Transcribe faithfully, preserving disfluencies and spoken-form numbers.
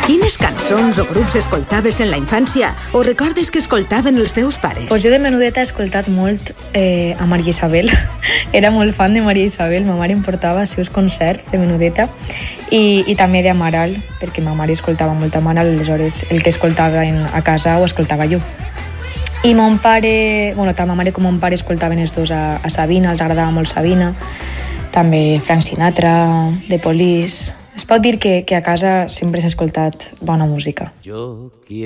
Quines cançons o grups escoltaves en la infància o recordes que escoltaven els teus pares? Pues jo de menudeta he escoltat molt eh, a Maria Isabel. Era molt fan de Maria Isabel. Ma mare em portava als seus concerts de menudeta i, i també d'Amaral, perquè ma mare escoltava molt Amaral, aleshores el que escoltava en, a casa ho escoltava jo. I mon pare, bueno, tant ma mare com mon pare escoltaven els dos a, a Sabina, els agradava molt Sabina, també Frank Sinatra, The Police. Es pot dir que, que a casa sempre s'ha escoltat bona música.